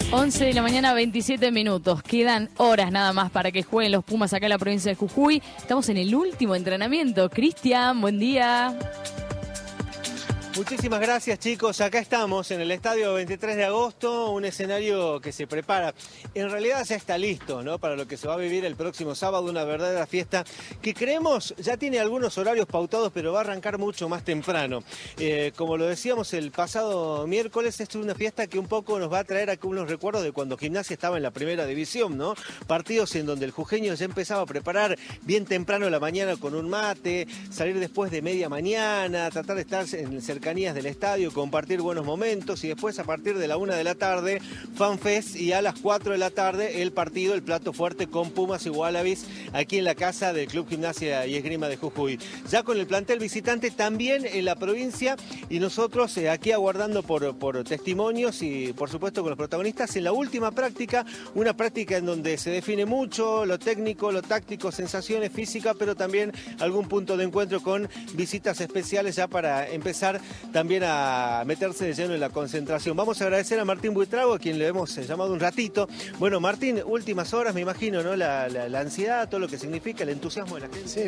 11 de la mañana, 27 minutos. Quedan horas nada más para que jueguen los Pumas acá en la provincia de Jujuy. Estamos en el último entrenamiento. Cristian, buen día. Muchísimas gracias, chicos. Acá estamos en el estadio 23 de agosto, un escenario que se prepara. En realidad ya está listo, ¿no? Para lo que se va a vivir el próximo sábado, una verdadera fiesta que creemos ya tiene algunos horarios pautados, pero va a arrancar mucho más temprano. Como lo decíamos el pasado miércoles, esto es una fiesta que un poco nos va a traer aquí unos recuerdos de cuando Gimnasia estaba en la primera división, ¿no? Partidos en donde el jujeño ya empezaba a preparar bien temprano en la mañana con un mate, salir después de media mañana, tratar de estar en cercanía del estadio, compartir buenos momentos y después a partir de la 1 de la tarde FanFest y a las 4 de la tarde el partido, el plato fuerte con Pumas y Wallabies aquí en la casa del Club Gimnasia y Esgrima de Jujuy. Ya con el plantel visitante también en la provincia y nosotros aquí aguardando por testimonios y por supuesto con los protagonistas en la última práctica, una práctica en donde se define mucho lo técnico, lo táctico, sensaciones físicas, pero también algún punto de encuentro con visitas especiales ya para empezar también a meterse de lleno en la concentración. Vamos a agradecer a Martín Buitrago, a quien le hemos llamado un ratito. Bueno, Martín, últimas horas, me imagino, ¿no? La ansiedad, todo lo que significa, el entusiasmo de la gente. Sí,